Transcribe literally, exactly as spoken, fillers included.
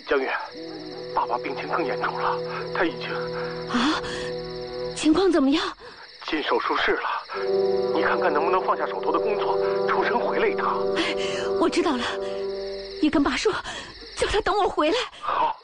江月，爸爸病情更严重了，他已经…… 啊，情况怎么样？ 进手术室了，你看看能不能放下手头的工作，抽身回来一趟。 我知道了，你跟爸说，叫他等我回来。 好。